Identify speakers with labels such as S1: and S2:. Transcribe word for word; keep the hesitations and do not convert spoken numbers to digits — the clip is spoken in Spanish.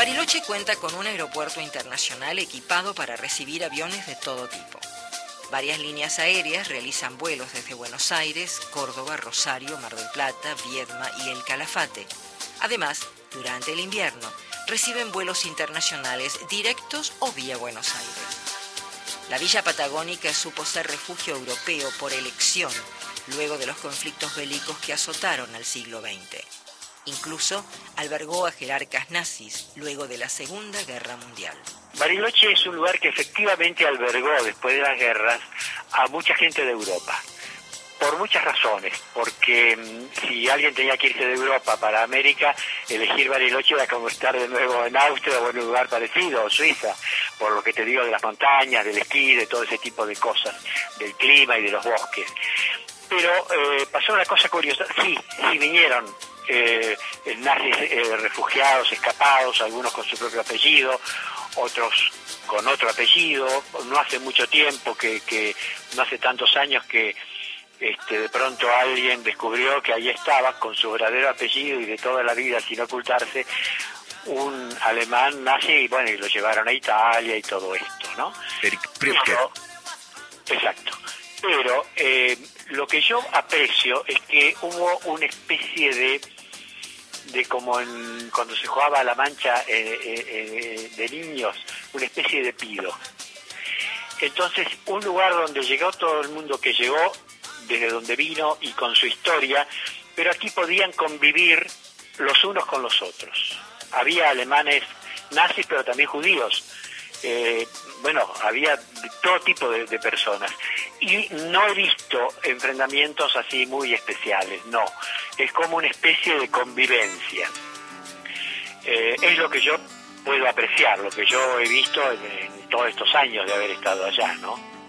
S1: Bariloche cuenta con un aeropuerto internacional equipado para recibir aviones de todo tipo. Varias líneas aéreas realizan vuelos desde Buenos Aires, Córdoba, Rosario, Mar del Plata, Viedma y El Calafate. Además, durante el invierno, reciben vuelos internacionales directos o vía Buenos Aires. La Villa Patagónica supo ser refugio europeo por elección, luego de los conflictos bélicos que azotaron al siglo veinte. Incluso albergó a jerarcas nazis luego de la Segunda Guerra Mundial.
S2: Bariloche es un lugar que efectivamente albergó, después de las guerras, a mucha gente de Europa. Por muchas razones, porque mmm, si alguien tenía que irse de Europa para América, elegir Bariloche era como estar de nuevo en Austria o en un lugar parecido, o Suiza, por lo que te digo de las montañas, del esquí, de todo ese tipo de cosas, del clima y de los bosques. Pero eh, pasó una cosa curiosa, sí, sí vinieron eh, nazis eh, refugiados, escapados, algunos con su propio apellido, otros con otro apellido, no hace mucho tiempo, que, que no hace tantos años que Este, de pronto alguien descubrió que ahí estaba, con su verdadero apellido y de toda la vida sin ocultarse, un alemán nazi, y bueno, y lo llevaron a Italia y todo esto, ¿no?
S3: Erich Priebke.
S2: Exacto. Pero eh, lo que yo aprecio es que hubo una especie de, de como en, cuando se jugaba a la mancha eh, eh, de niños, una especie de pido. Entonces, un lugar donde llegó todo el mundo que llegó, desde donde vino y con su historia, pero aquí podían convivir los unos con los otros. Había alemanes nazis, pero también judíos. Eh, bueno, había todo tipo de, de personas. Y no he visto enfrentamientos así muy especiales, no. Es como una especie de convivencia. Eh, es lo que yo puedo apreciar, lo que yo he visto en, en todos estos años de haber estado allá, ¿no?